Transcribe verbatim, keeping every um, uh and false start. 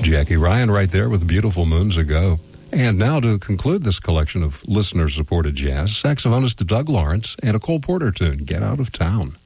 Jackie Ryan right there with Beautiful Moons Ago. And now to conclude this collection of listener-supported jazz, saxophonist Doug Lawrence and a Cole Porter tune, Get Out of Town.